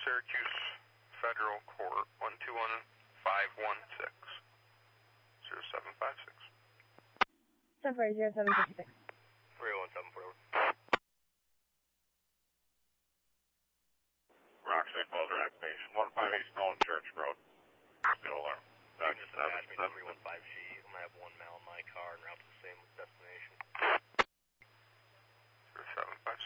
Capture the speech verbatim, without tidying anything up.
Syracuse Federal Court, one two one five one six, zero seven five six. seven four zero seven six six. three oh one seven four. Roxanne Boulder activation, one five eight Stone Church Road. Still alarm. Just attach me to three one five G. I'm going to have one mal in my car and route to the same destination.